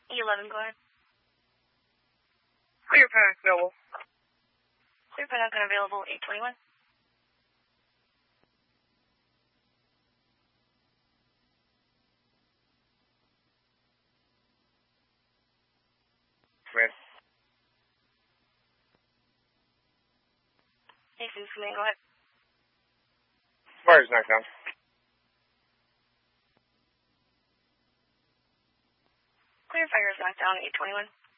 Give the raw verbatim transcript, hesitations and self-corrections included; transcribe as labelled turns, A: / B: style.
A: E eleven, go ahead.
B: Clear path available.
A: Clear path unavailable, eight twenty-one.
B: Command.
A: Hastings, command, go ahead.
B: Fire's knocked down.
A: Clear fire is knocked down, eight twenty-one.